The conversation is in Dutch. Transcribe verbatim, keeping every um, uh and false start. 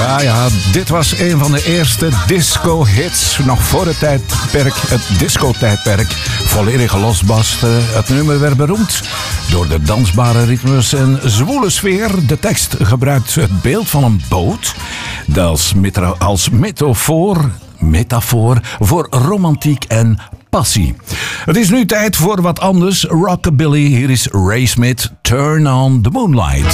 Ja, ja, dit was een van de eerste disco-hits. Nog voor het tijdperk, het disco-tijdperk. Volledig losbarsten. Het nummer werd beroemd door de dansbare ritmes en zwoele sfeer. De tekst gebruikt het beeld van een boot. Als, metro, als metafoor, metafoor voor romantiek en passie. Het is nu tijd voor wat anders. Rockabilly. Hier is Ray Smith, Turn on the Moonlight.